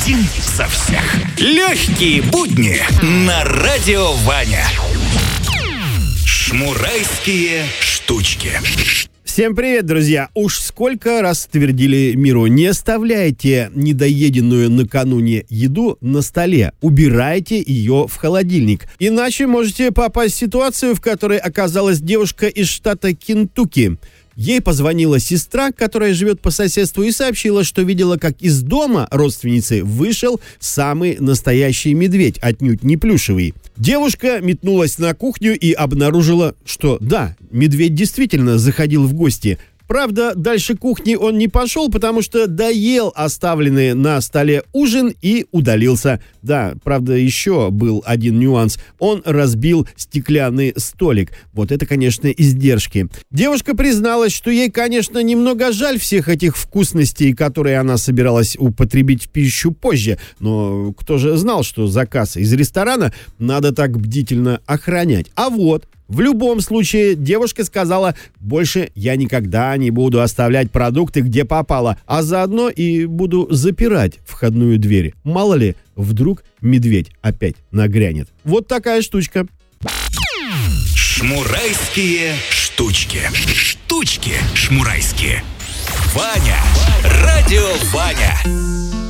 Один за всех. Легкие будни на Радио Ваня. Шмурайские штучки. Всем привет, друзья! Уж сколько раз твердили миру: не оставляйте недоеденную накануне еду на столе, убирайте ее в холодильник. Иначе можете попасть в ситуацию, в которой оказалась девушка из штата Кентукки. Ей позвонила сестра, которая живет по соседству, и сообщила, что видела, как из дома родственницы вышел самый настоящий медведь, отнюдь не плюшевый. Девушка метнулась на кухню и обнаружила, что да, медведь действительно заходил в гости. Правда, дальше кухни он не пошел, потому что доел оставленный на столе ужин и удалился. Да, правда, еще был один нюанс. Он разбил стеклянный столик. Вот это, конечно, издержки. Девушка призналась, что ей, конечно, немного жаль всех этих вкусностей, которые она собиралась употребить в пищу позже. Но кто же знал, что заказ из ресторана надо так бдительно охранять? А вот... В любом случае, девушка сказала: больше я никогда не буду оставлять продукты, где попало, а заодно и буду запирать входную дверь. Мало ли, вдруг медведь опять нагрянет. Вот такая штучка. Шмурайские штучки. Штучки шмурайские. Ваня. Радио Ваня.